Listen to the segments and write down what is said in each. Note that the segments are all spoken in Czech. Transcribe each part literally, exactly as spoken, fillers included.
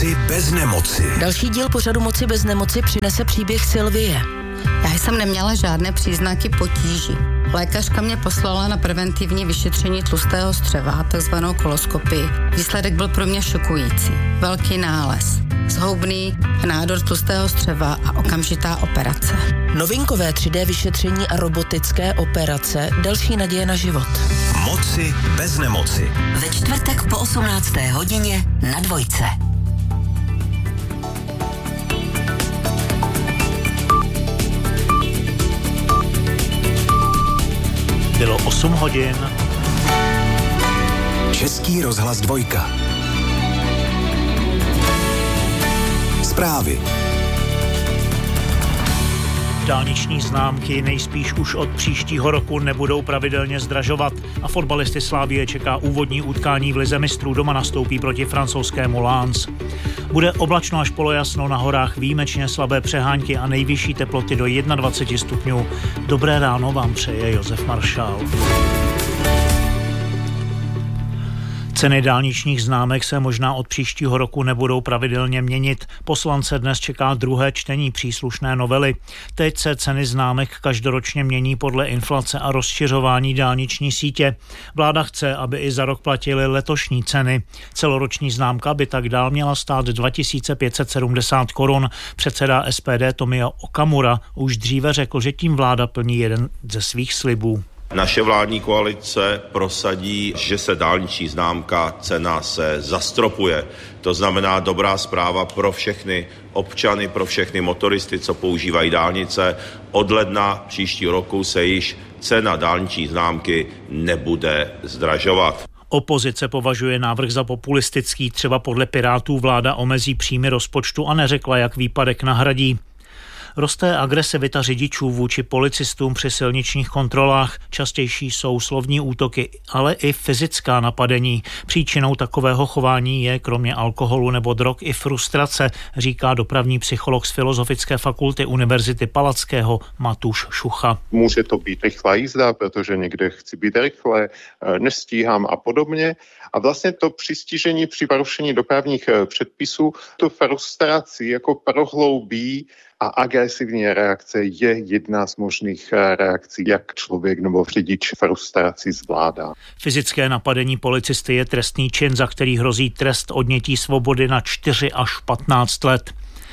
Moci bez nemoci. Další díl pořadu Moci bez nemoci přinese příběh Sylvie. Já jsem neměla žádné příznaky potíží. Lékařka mě poslala na preventivní vyšetření tlustého střeva, takzvanou koloskopii. Výsledek byl pro mě šokující. Velký nález, zhoubný nádor tlustého střeva a okamžitá operace. Novinkové tři dé vyšetření a robotické operace, další naděje na život. Moci bez nemoci. Ve čtvrtek po osmnácté hodině na Dvojce. Bylo osm hodin. Český rozhlas Dvojka. Zprávy. Dálniční známky nejspíš už od příštího roku nebudou pravidelně zdražovat a fotbalisty Slavie čeká úvodní utkání v lize mistrů, doma nastoupí proti francouzskému Lens. Bude oblačno až polojasno, na horách výjimečně slabé přehánky a nejvyšší teploty do dvacet jedna stupňů. Dobré ráno vám přeje Josef Maršál. Ceny dálničních známek se možná od příštího roku nebudou pravidelně měnit. Poslance dnes čeká druhé čtení příslušné novely. Teď se ceny známek každoročně mění podle inflace a rozšiřování dálniční sítě. Vláda chce, aby i za rok platily letošní ceny. Celoroční známka by tak dál měla stát dva tisíce pět set sedmdesát korun. Předseda S P D Tomio Okamura už dříve řekl, že tím vláda plní jeden ze svých slibů. Naše vládní koalice prosadí, že se dálniční známka, cena se zastropuje. To znamená dobrá zpráva pro všechny občany, pro všechny motoristy, co používají dálnice. Od ledna příštího roku se již cena dálniční známky nebude zdražovat. Opozice považuje návrh za populistický, třeba podle Pirátů vláda omezí příjmy rozpočtu a neřekla, jak výpadek nahradí. Roste agresivita řidičů vůči policistům při silničních kontrolách. Častější jsou slovní útoky, ale i fyzická napadení. Příčinou takového chování je kromě alkoholu nebo drog i frustrace, říká dopravní psycholog z Filozofické fakulty Univerzity Palackého Matuš Šucha. Může to být rychlá jízda, protože někde chci být rychle, nestíhám a podobně. A vlastně to přistižení při porušení dopravních předpisů, tu frustraci jako prohloubí a agresivní reakce je jedna z možných reakcí, jak člověk nebo řidič frustraci zvládá. Fyzické napadení policisty je trestný čin, za který hrozí trest odnětí svobody na čtyři až patnáct let.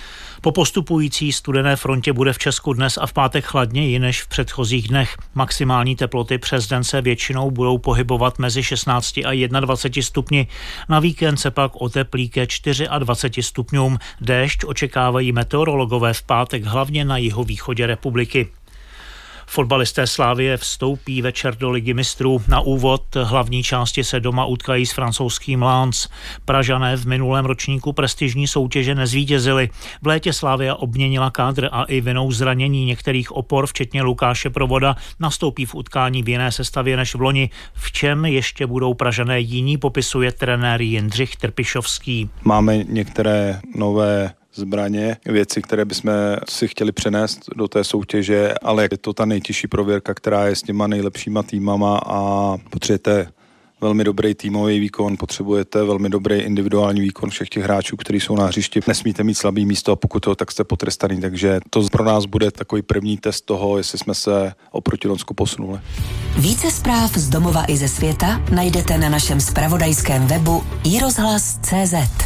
Po postupující studené frontě bude v Česku dnes a v pátek chladněji než v předchozích dnech. Maximální teploty přes den se většinou budou pohybovat mezi šestnáct a dvacet jedna stupni. Na víkend se pak oteplí ke dvacet čtyři stupňům. Déšť očekávají meteorologové v pátek hlavně na jihovýchodě republiky. Fotbalisté Slavie vstoupí večer do ligy mistrů. Na úvod hlavní části se doma utkají s francouzským Lens. Pražané v minulém ročníku prestižní soutěže nezvítězili. V létě Slavia obměnila kádr a i vinou zranění některých opor, včetně Lukáše Provoda, nastoupí v utkání v jiné sestavě než v loni. V čem ještě budou Pražané jiní, popisuje trenér Jindřich Trpišovský. Máme některé nové zbraně, věci, které bychom si chtěli přenést do té soutěže, ale je to ta nejtěžší prověrka, která je s těma nejlepšíma týmama a potřebujete velmi dobrý týmový výkon, potřebujete velmi dobrý individuální výkon všech těch hráčů, kteří jsou na hřišti. Nesmíte mít slabý místo a pokud to, tak jste potrestaný, takže to pro nás bude takový první test toho, jestli jsme se oproti Lonsku posunuli. Více zpráv z domova i ze světa najdete na našem zpravodajském webu i rozhlas tečka cé zet.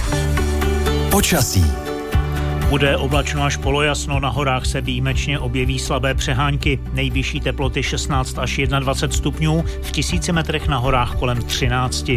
Počasí. Bude oblačno až polojasno, na horách se výjimečně objeví slabé přehánky. Nejvyšší teploty šestnáct až dvacet jedna stupňů, v tisíci metrech na horách kolem třináct.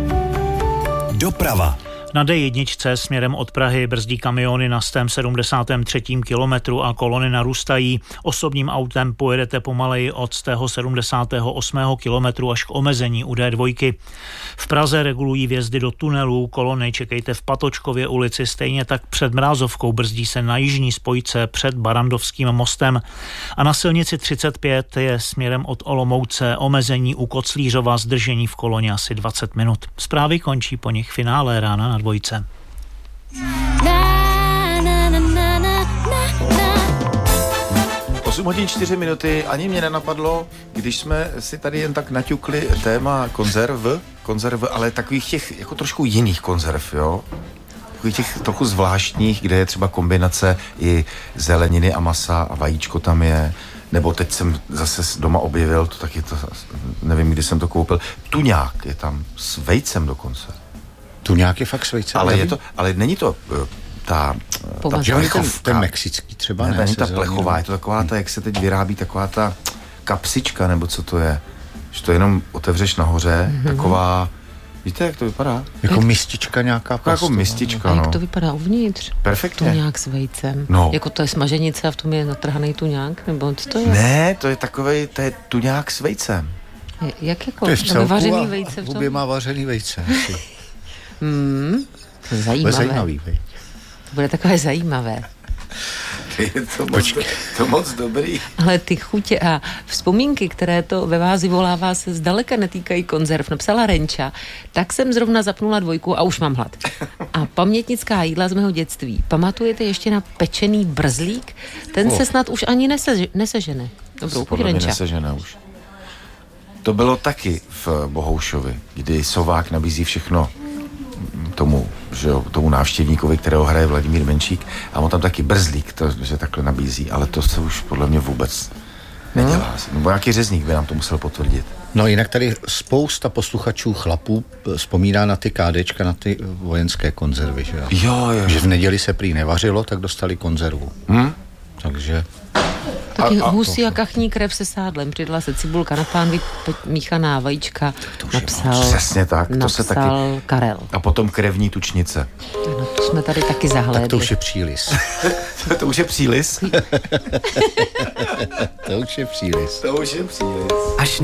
Doprava. Na D jedna směrem od Prahy brzdí kamiony na sto sedmdesátém třetím kilometru a kolony narůstají. Osobním autem pojedete pomaleji od sto sedmdesátého osmého kilometru až k omezení u D dva. V Praze regulují vjezdy do tunelů, kolony čekejte v Patočkově ulici, stejně tak před Mrázovkou brzdí se na jižní spojce před Barandovským mostem. A na silnici třicet pět je směrem od Olomouce omezení u Koclířova, zdržení v koloně asi dvacet minut. Zprávy končí po nich finále rána na Dvojce. osm hodin čtyři minuty, ani mě nenapadlo, když jsme si tady jen tak naťukli téma konzerv, konzerv, ale takových těch jako trošku jiných konzerv, jo. takových těch trochu zvláštních, kde je třeba kombinace i zeleniny a masa a vajíčko tam je. Nebo teď jsem zase doma objevil, to taky to, nevím, kdy jsem to koupil, tuňák je tam s vejcem dokonce. Tuňák je fakt s vejcem? Ale, je to, ale není to ta, ta plechovka. Ten, ten mexický třeba, ne? Ne, není ta plechová, je to taková ta, jak se teď vyrábí, taková ta kapsička, nebo co to je. Že to jenom otevřeš nahoře, mm-hmm. taková, víte, jak to vypadá? Jako mistička nějaká. Jako mistička, a no. jak to vypadá uvnitř? Perfektně. Tuňák s vejcem. No. Jako to je smaženice a v tom je natrhaný tuňák? Nebo co to je? Ne, to je takovej, to je tuňák s vejcem. Je, jak jako? To je v celku vařený vejce v tom? Oběma vařený vejce. Hmm, to je zajímavé. To je zajímavý, vej. To bude takové zajímavé. Je to moc, to moc dobrý. Ale ty chutě a vzpomínky, které to ve vás vyvolává, se zdaleka netýkají konzerv. Napsala Renča, tak jsem zrovna zapnula dvojku a už mám hlad. A pamětnická jídla z mého dětství. Pamatujete ještě na pečený brzlík? Ten oh. se snad už ani nesež, nesežene. Dobrou chuť, Renča. Nesežene už. To bylo taky v Bohoušovi, kdy Sovák nabízí všechno tomu, že jo, tomu návštěvníkovi, kterého hraje Vladimír Menšík, a on tam taky brzlík, to, že takhle nabízí, ale to se už podle mě vůbec nedělá. No. Nebo nějaký řezník by nám to musel potvrdit. No jinak tady spousta posluchačů chlapů vzpomíná na ty kádečka, na ty vojenské konzervy, že jo? Jo, jo. Že v neděli se prý nevařilo, tak dostali konzervu. Hm? Takže... Taky a, a husí a kachní krev se sádlem. Přidala se cibulka na pánvi, míchaná vajíčka. Napsal, přesně tak. To se taky... Karel. A potom krevní tučnice. No to jsme tady taky zahlédli. Tak to už je přílis. to, to už je přílis? to už je přílis. To už je přílis. Až